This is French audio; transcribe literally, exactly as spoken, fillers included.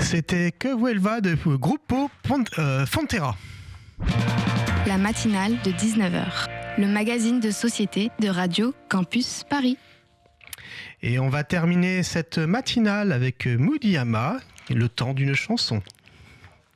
C'était Que Vuelva de Grupo Frontera. La matinale de dix-neuf heures, le magazine de société de Radio Campus Paris. Et on va terminer cette matinale avec Moody Yama, le temps d'une chanson.